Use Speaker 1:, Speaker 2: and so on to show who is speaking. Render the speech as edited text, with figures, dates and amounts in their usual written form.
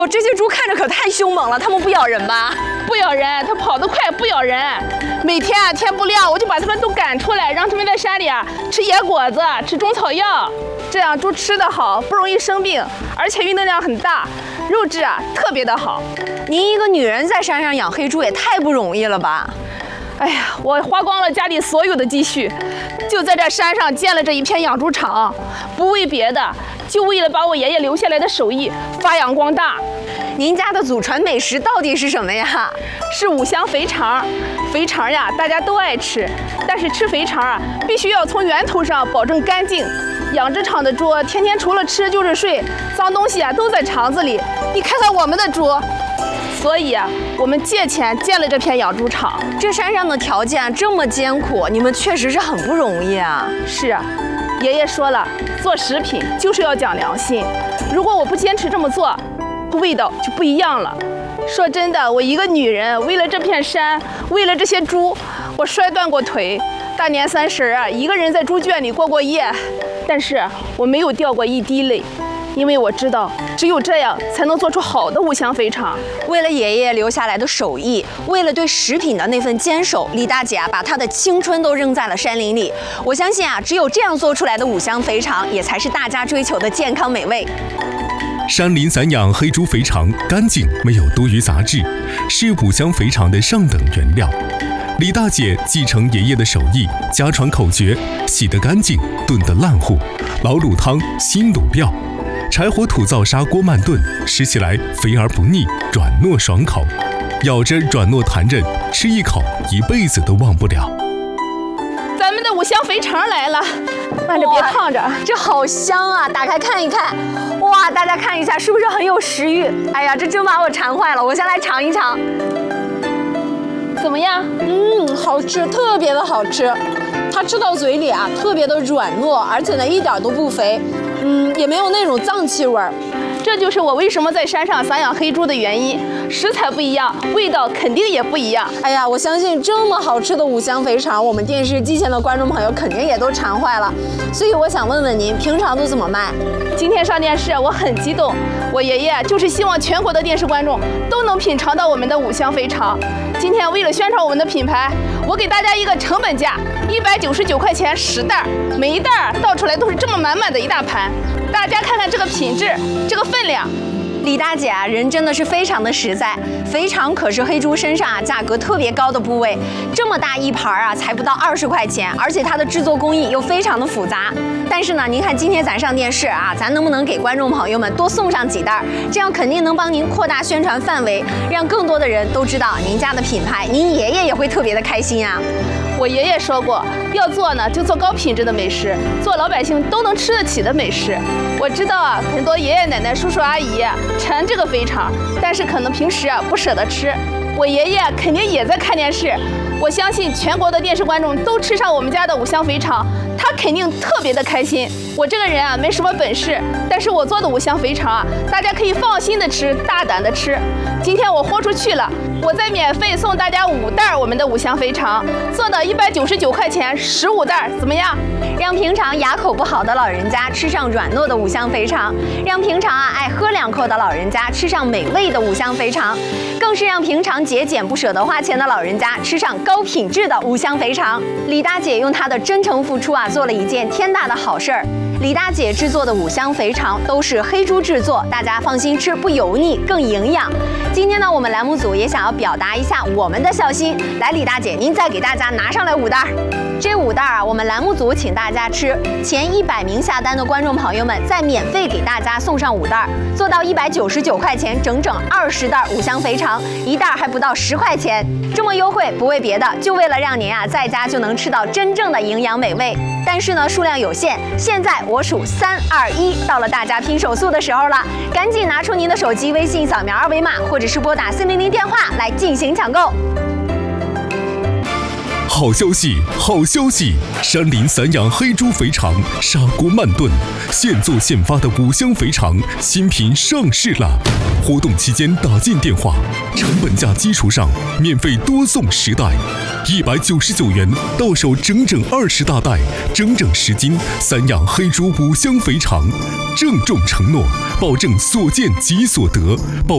Speaker 1: 这些猪看着可太凶猛了，它们不咬人吧？
Speaker 2: 不咬人，它跑得快，不咬人。每天天不亮我就把它们都赶出来，让它们在山里吃野果子，吃中草药，这样猪吃得好，不容易生病，而且运动量很大，肉质特别的好。
Speaker 1: 您一个女人在山上养黑猪也太不容易了吧？
Speaker 2: 哎呀，我花光了家里所有的积蓄，就在这山上建了这一片养猪场，不为别的，就为了把我爷爷留下来的手艺发扬光大。
Speaker 1: 您家的祖传美食到底是什么呀？
Speaker 2: 是五香肥肠。肥肠大家都爱吃，但是吃肥肠必须要从源头上保证干净。养殖场的猪天天除了吃就是睡，脏东西都在肠子里。你看看我们的猪。所以我们借钱建了这片养猪场。
Speaker 1: 这山上的条件这么艰苦，你们确实是很不容易啊。
Speaker 2: 是，爷爷说了，做食品就是要讲良心。如果我不坚持这么做，味道就不一样了。说真的，我一个女人为了这片山，为了这些猪，我摔断过腿。大年30一个人在猪圈里过过夜，但是我没有掉过一滴泪。因为我知道，只有这样才能做出好的五香肥肠。
Speaker 1: 为了爷爷留下来的手艺，为了对食品的那份坚守，李大姐把她的青春都扔在了山林里。我相信只有这样做出来的五香肥肠，也才是大家追求的健康美味。
Speaker 3: 山林散养黑猪肥肠，干净没有多余杂质，是五香肥肠的上等原料。李大姐继承爷爷的手艺，家传口诀：洗得干净，炖得烂糊，老卤汤，新卤料。柴火土灶砂锅慢炖，吃起来肥而不腻，软糯爽口，咬着软糯弹韧，吃一口一辈子都忘不了。
Speaker 2: 咱们的五香肥肠来了，慢着别烫着，
Speaker 1: 这好香啊！打开看一看，哇，大家看一下，是不是很有食欲？哎呀，这真把我馋坏了，我先来尝一尝。
Speaker 2: 怎么样？
Speaker 4: 好吃，特别的好吃。它吃到嘴里特别的软糯，而且呢一点都不肥，也没有那种脏气味儿。
Speaker 2: 这就是我为什么在山上散养黑猪的原因，食材不一样，味道肯定也不一样。
Speaker 4: 哎呀，我相信这么好吃的五香肥肠，我们电视机前的观众朋友肯定也都馋坏了。所以我想问问您，平常都怎么卖？
Speaker 2: 今天上电视，我很激动。我爷爷就是希望全国的电视观众都能品尝到我们的五香肥肠。今天为了宣传我们的品牌，我给大家一个成本价，199块钱10袋，每一袋倒出来都是这么满满的一大盘。大家看看这个品质，这个分量。
Speaker 1: 李大姐人真的是非常的实在，肥肠可是黑猪身上价格特别高的部位，这么大一盘才不到20块钱，而且它的制作工艺又非常的复杂。但是呢，您看今天咱上电视咱能不能给观众朋友们多送上几袋？这样肯定能帮您扩大宣传范围，让更多的人都知道您家的品牌，您爷爷也会特别的开心啊。
Speaker 2: 我爷爷说过，要做呢就做高品质的美食，做老百姓都能吃得起的美食。我知道很多爷爷奶奶、叔叔阿姨馋这个肥肠，但是可能平时不舍得吃。我爷爷肯定也在看电视，我相信全国的电视观众都吃上我们家的五香肥肠，他肯定特别的开心。我这个人没什么本事，但是我做的五香肥肠大家可以放心的吃，大胆的吃。今天我豁出去了，我再免费送大家5袋我们的五香肥肠，做到199块钱15袋，怎么样？
Speaker 1: 让平常牙口不好的老人家吃上软糯的五香肥肠，让平常爱喝2口的老人家吃上美味的五香肥肠，更是让平常节俭不舍得花钱的老人家吃上高品质的五香肥肠。李大姐用她的真诚付出做了一件天大的好事儿。李大姐制作的五香肥肠都是黑猪制作，大家放心吃，不油腻，更营养。今天呢，我们栏目组也想要表达一下我们的孝心。来，李大姐，您再给大家拿上来5袋。这5袋我们栏目组请大家吃，前100名下单的观众朋友们再免费给大家送上5袋，做到199块钱，整整20袋五香肥肠，1袋还不到10块钱。这么优惠不为别的，就为了让您在家就能吃到真正的营养美味。但是呢，数量有限，现在我数3、2、1，到了大家拼手速的时候了，赶紧拿出您的手机微信扫描2维码，或者是拨打400电话来进行抢购。
Speaker 3: 好消息，好消息！山林散养黑猪肥肠，砂锅慢炖，现做现发的五香肥肠新品上市了。活动期间打进电话，成本价基础上免费多送10袋，199元到手整整20大袋，整整10斤散养黑猪五香肥肠。郑重承诺，保证所见即所得，保